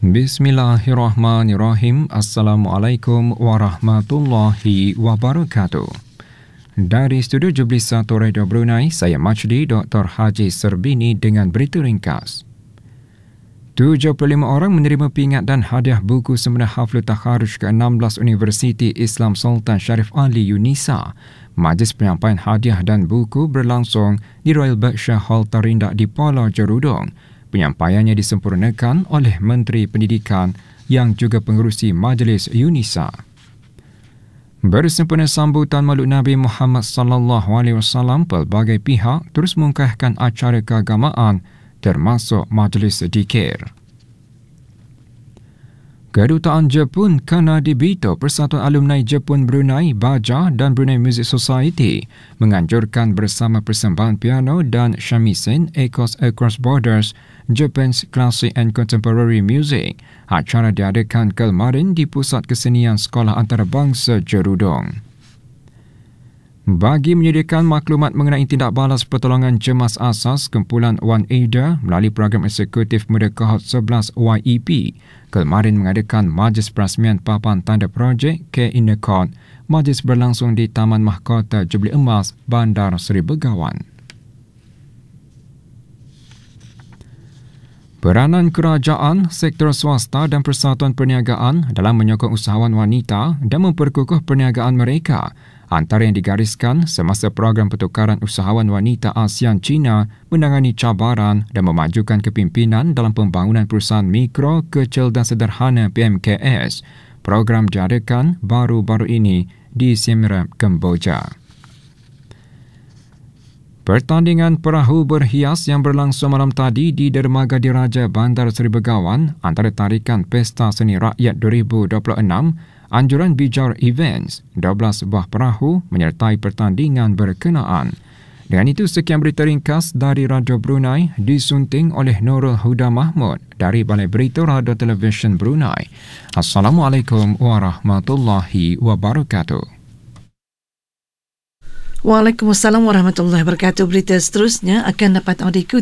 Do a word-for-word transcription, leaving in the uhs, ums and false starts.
Bismillahirrahmanirrahim. Assalamualaikum warahmatullahi wabarakatuh. Dari studio Jublis satu Radio Brunei, saya Majdi Doktor Haji Serbini dengan berita ringkas. tujuh puluh lima orang menerima pingat dan hadiah buku sempena Haflul Takharuj ke enam belas Universiti Islam Sultan Sharif Ali UNISA. Majlis penyampaian hadiah dan buku berlangsung di Royal Berkshire Hall Tarindak di Pulau Jerudong. Penyampaiannya disempurnakan oleh Menteri Pendidikan yang juga pengerusi Majlis UNISA. Bersempena sambutan Maulid Nabi Muhammad sallallahu alaihi wasallam, pelbagai pihak terus mengungkapkan acara keagamaan termasuk Majlis Zikir. Kedutaan Jepun Kana Dibito Persatuan Alumni Jepun Brunei Baja dan Brunei Music Society menganjurkan bersama persembahan piano dan shamisen Echoes Across Borders Japan's Classic and Contemporary Music. Acara diadakan kemarin di Pusat Kesenian Sekolah Antarabangsa Jerudong. Bagi menyediakan maklumat mengenai tindak balas pertolongan cemas asas, kumpulan One Aida melalui program eksekutif muda kohort sebelas Y E P kemarin mengadakan majlis perasmian papan tanda projek K Innercourt. Majlis berlangsung di Taman Mahkota Jubli Emas, Bandar Seri Begawan. Peranan kerajaan, sektor swasta dan persatuan perniagaan dalam menyokong usahawan wanita dan memperkukuh perniagaan mereka antara yang digariskan semasa program pertukaran usahawan wanita ASEAN China menangani cabaran dan memajukan kepimpinan dalam pembangunan perusahaan mikro, kecil dan sederhana P M K S. Program diadakan baru-baru ini di Siem Reap, Kemboja. Pertandingan perahu berhias yang berlangsung malam tadi di Dermaga Diraja Bandar Seri Begawan antara tarikan Pesta Seni Rakyat dua ribu dua puluh enam, anjuran Bijar Events, dua belas buah perahu menyertai pertandingan berkenaan. Dengan itu, sekian berita ringkas dari Radio Brunei disunting oleh Nurul Huda Mahmud dari Balai Berita Radio Televisyen Brunei. Assalamualaikum warahmatullahi wabarakatuh. Waalaikumsalam warahmatullahi wabarakatuh. Berita seterusnya akan dapat anda ikuti